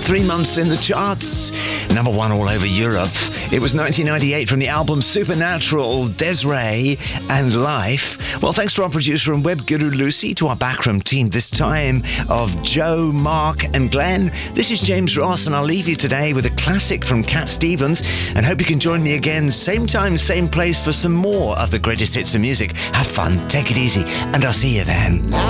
3 months in the charts. Number 1 all over Europe. It was 1998 from the album Supernatural, Des'ree and Life. Well, thanks to our producer and web guru Lucy, to our backroom team this time of Joe, Mark and Glenn. This is James Ross, and I'll leave you today with a classic from Cat Stevens, and hope you can join me again same time, same place for some more of the greatest hits of music. Have fun, take it easy, and I'll see you then.